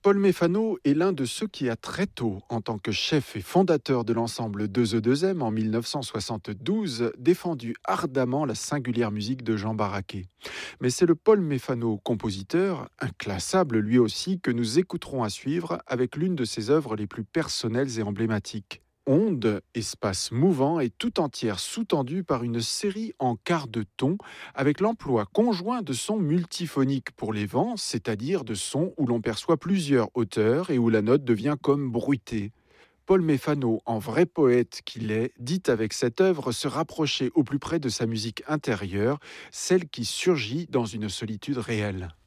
Paul Méfano est l'un de ceux qui a très tôt, en tant que chef et fondateur de l'ensemble 2E2M en 1972, défendu ardemment la singulière musique de Jean Barraquet. Mais c'est le Paul Méfano, compositeur, inclassable lui aussi, que nous écouterons à suivre avec l'une de ses œuvres les plus personnelles et emblématiques. Onde, espace mouvant et tout entière sous-tendue par une série en quart de ton avec l'emploi conjoint de sons multiphoniques pour les vents, c'est-à-dire de sons où l'on perçoit plusieurs hauteurs et où la note devient comme bruitée. Paul Méfano, en vrai poète qu'il est, dit avec cette œuvre se rapprocher au plus près de sa musique intérieure, celle qui surgit dans une solitude réelle.